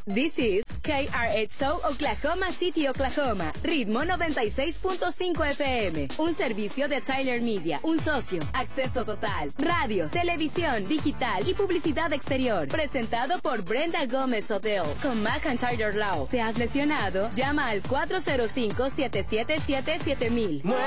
This is KRXO Oklahoma City, Oklahoma. Ritmo 96.5 FM. Un servicio de Tyler Media. Un socio. Acceso total. Radio, televisión, digital y publicidad exterior. Presentado por Brenda Gómez Odell. Con McIntyre Law. ¿Te has lesionado? Llama al 405-777-7000.